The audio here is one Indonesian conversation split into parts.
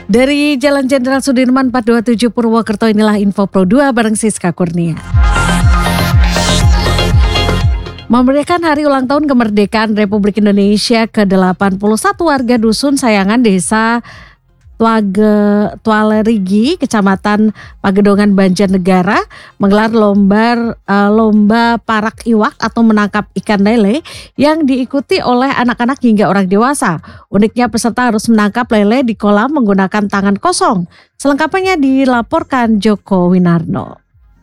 Dari Jalan Jenderal Sudirman 427 Purwokerto, inilah Info Pro 2 bareng Siska Kurnia. Memeriahkan hari ulang tahun kemerdekaan Republik Indonesia ke-81, warga Dusun Sayangan, Desa Tualerigi, Kecamatan Pagedongan, Banjarnegara menggelar lomba parak iwak atau menangkap ikan lele yang diikuti oleh anak-anak hingga orang dewasa. Uniknya peserta harus menangkap lele di kolam menggunakan tangan kosong. Selengkapnya dilaporkan Joko Winarno.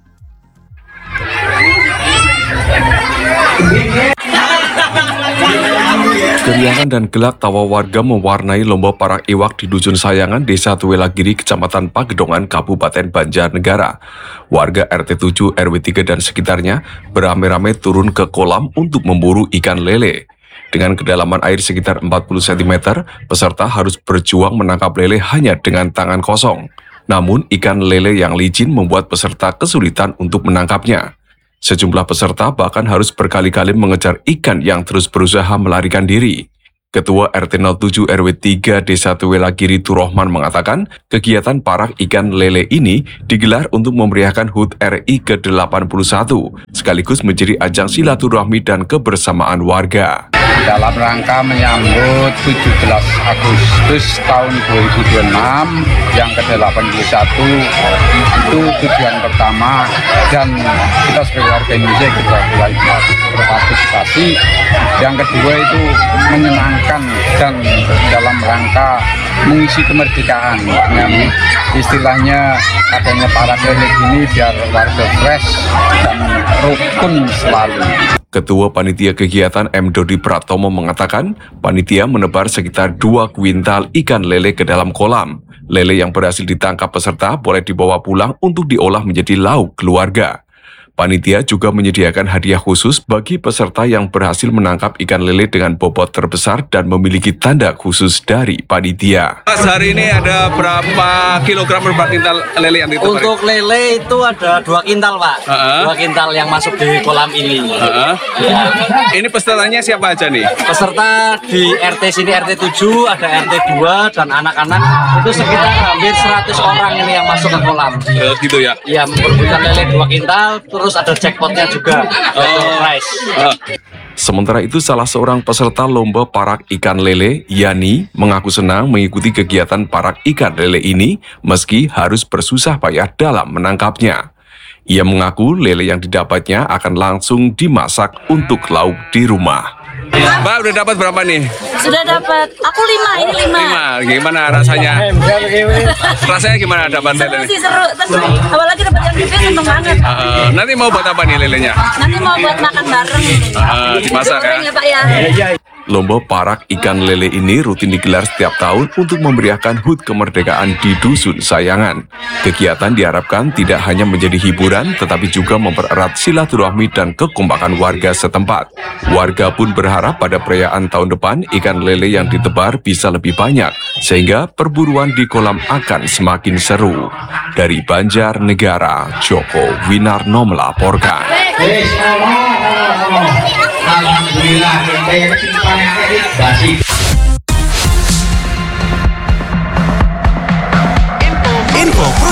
Keriangan dan gelak tawa warga mewarnai lomba parak iwak di Dusun Sayangan, Desa Tuwelagiri, Kecamatan Pagedongan, Kabupaten Banjarnegara. Warga RT 7, RW 3 dan sekitarnya beramai-ramai turun ke kolam untuk memburu ikan lele. Dengan kedalaman air sekitar 40 cm, peserta harus berjuang menangkap lele hanya dengan tangan kosong. Namun, ikan lele yang licin membuat peserta kesulitan untuk menangkapnya. Sejumlah peserta bahkan harus berkali-kali mengejar ikan yang terus berusaha melarikan diri. Ketua RT 07 RW 3 Desa Tuwelagiri Turohman mengatakan, kegiatan parak ikan lele ini digelar untuk memeriahkan HUT RI ke-81, sekaligus menjadi ajang silaturahmi dan kebersamaan warga. Dalam rangka menyambut 17 Agustus tahun 2026 yang ke-81, itu tujuan pertama, dan kita sebagai warga Indonesia kita mulai berpartisipasi. Yang kedua itu menyenangkan dan dalam rangka mengisi kemerdekaan dengan istilahnya adanya parak lele ini biar warga fresh dan rukun selalu. Ketua Panitia Kegiatan M. Dodi Pratomo mengatakan, panitia menebar sekitar 2 kuintal ikan lele ke dalam kolam. Lele yang berhasil ditangkap peserta boleh dibawa pulang untuk diolah menjadi lauk keluarga. Panitia juga menyediakan hadiah khusus bagi peserta yang berhasil menangkap ikan lele dengan bobot terbesar dan memiliki tanda khusus dari panitia. Mas, hari ini ada berapa kilogram berapa kintal lele yang ditebar? Untuk lele itu ada 2 kintal, Pak. 2 kintal yang masuk di kolam ini. Ya. Ini pesertanya siapa aja nih? Peserta di RT sini RT 7, ada RT 2 dan anak-anak itu sekitar hampir 100 orang ini yang masuk ke kolam. Gitu ya? Iya, memperebutkan lele 2 kintal, terus ada jackpotnya juga, prize. Sementara itu, salah seorang peserta lomba parak ikan lele, Yani, mengaku senang mengikuti kegiatan parak ikan lele ini meski harus bersusah payah dalam menangkapnya. Ia mengaku lele yang didapatnya akan langsung dimasak untuk lauk di rumah. Mbak, udah dapat berapa nih? Sudah dapat, aku 5, ini 5. Gimana rasanya? Rasanya gimana dapat lele? Seru sih, seru. Apalagi dapat yang gede, seneng banget. Nanti mau buat apa nih lelenya? Nanti mau buat makan bareng. Dimasak ya? Pak ya. Lomba parak ikan lele ini rutin digelar setiap tahun untuk memeriahkan HUT kemerdekaan di Dusun Sayangan. Kegiatan diharapkan tidak hanya menjadi hiburan, tetapi juga mempererat silaturahmi dan kekompakan warga setempat. Warga pun berharap pada perayaan tahun depan ikan lele yang ditebar bisa lebih banyak, sehingga perburuan di kolam akan semakin seru. Dari Banjarnegara, Joko Winarno melaporkan. Alhamdulillah, Info Pro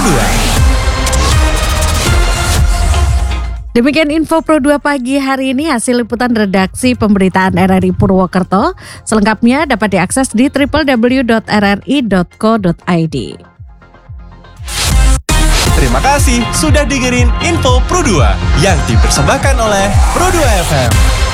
2. Demikian Info Pro 2 pagi hari ini, hasil liputan redaksi pemberitaan RRI Purwokerto. Selengkapnya dapat diakses di www.rri.co.id. Terima kasih sudah dengerin Info Pro 2 yang dipersembahkan oleh Pro 2 FM.